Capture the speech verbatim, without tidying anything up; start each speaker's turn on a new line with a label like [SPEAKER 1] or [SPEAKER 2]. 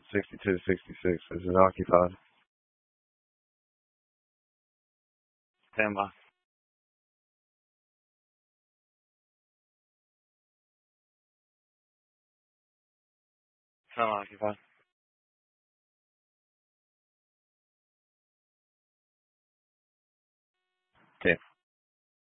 [SPEAKER 1] sixty-two sixty-six. This is occupied. Stand by. Still occupied. Okay.